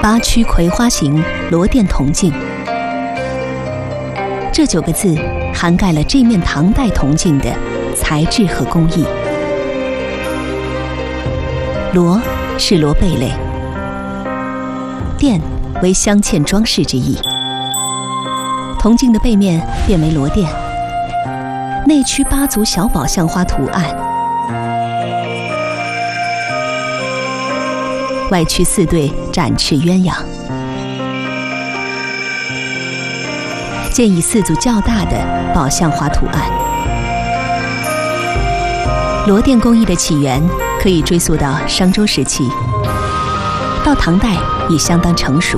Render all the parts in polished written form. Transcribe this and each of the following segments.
八曲葵花形罗甸铜镜。这9个字涵盖了这面唐代铜镜的材质和工艺。罗是罗贝类，钿为镶嵌装饰之意。铜镜的背面变为罗钿，内驱8组小宝象花图案，外驱4对展翅鸳鸯。建议4组较大的宝象花图案。罗钿工艺的起源可以追溯到商周时期，到唐代已相当成熟。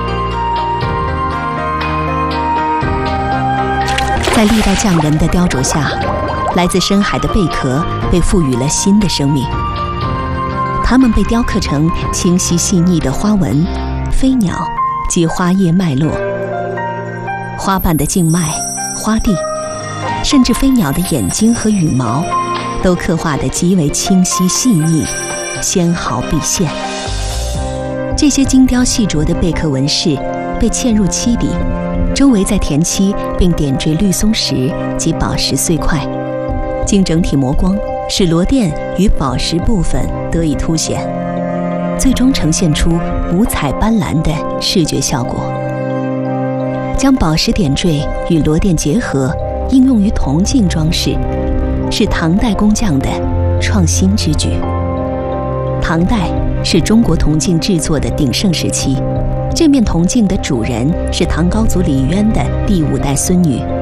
在历代匠人的雕琢下，来自深海的贝壳被赋予了新的生命，它们被雕刻成清晰细腻的花纹、飞鸟及花叶脉络。花瓣的静脉、花蒂，甚至飞鸟的眼睛和羽毛，都刻画得极为清晰细腻，纤毫毕现。这些精雕细琢的贝壳纹饰被嵌入漆底，周围再填漆，并点缀绿松石及宝石碎块，经整体磨光，使罗钿与宝石部分得以凸显，最终呈现出五彩斑斓的视觉效果。将宝石点缀与罗钿结合，应用于铜镜装饰，是唐代工匠的创新之举。唐代是中国铜镜制作的鼎盛时期，这面铜镜的主人是唐高祖李渊的第5代孙女